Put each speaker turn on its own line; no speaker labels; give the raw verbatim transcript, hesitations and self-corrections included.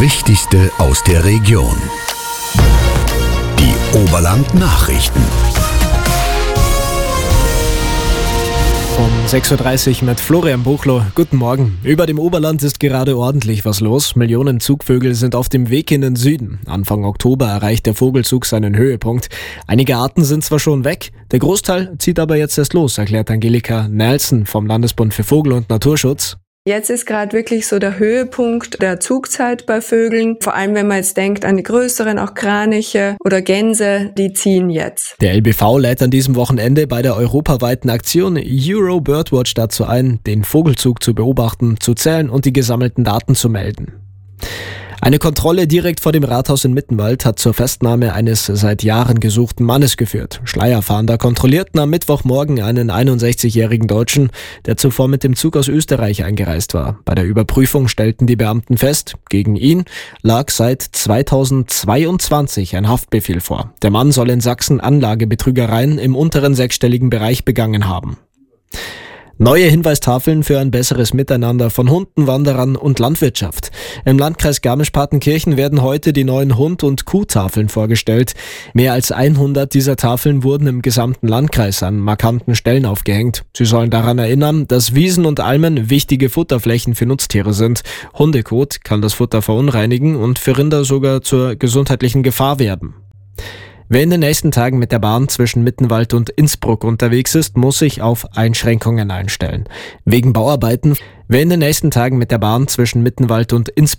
Wichtigste aus der Region. Die Oberland-Nachrichten.
Um sechs Uhr dreißig mit Florian Buchlo. Guten Morgen. Über dem Oberland ist gerade ordentlich was los. Millionen Zugvögel sind auf dem Weg in den Süden. Anfang Oktober erreicht der Vogelzug seinen Höhepunkt. Einige Arten sind zwar schon weg, der Großteil zieht aber jetzt erst los, erklärt Angelika Nelson vom Landesbund für Vogel- und Naturschutz.
Jetzt ist gerade wirklich so der Höhepunkt der Zugzeit bei Vögeln. Vor allem, wenn man jetzt denkt an die größeren, auch Kraniche oder Gänse, die ziehen jetzt.
Der L B V lädt an diesem Wochenende bei der europaweiten Aktion Euro Birdwatch dazu ein, den Vogelzug zu beobachten, zu zählen und die gesammelten Daten zu melden. Eine Kontrolle direkt vor dem Rathaus in Mittenwald hat zur Festnahme eines seit Jahren gesuchten Mannes geführt. Schleierfahnder kontrollierten am Mittwochmorgen einen einundsechzigjährigen Deutschen, der zuvor mit dem Zug aus Österreich eingereist war. Bei der Überprüfung stellten die Beamten fest, gegen ihn lag seit zweitausendzweiundzwanzig ein Haftbefehl vor. Der Mann soll in Sachsen Anlagebetrügereien im unteren sechsstelligen Bereich begangen haben. Neue Hinweistafeln für ein besseres Miteinander von Hunden, Wanderern und Landwirtschaft. Im Landkreis Garmisch-Partenkirchen werden heute die neuen Hund- und Kuhtafeln vorgestellt. Mehr als hundert dieser Tafeln wurden im gesamten Landkreis an markanten Stellen aufgehängt. Sie sollen daran erinnern, dass Wiesen und Almen wichtige Futterflächen für Nutztiere sind. Hundekot kann das Futter verunreinigen und für Rinder sogar zur gesundheitlichen Gefahr werden. Wer in den nächsten Tagen mit der Bahn zwischen Mittenwald und Innsbruck unterwegs ist, muss sich auf Einschränkungen einstellen. Wegen Bauarbeiten. Wer in den nächsten Tagen mit der Bahn zwischen Mittenwald und Innsbruck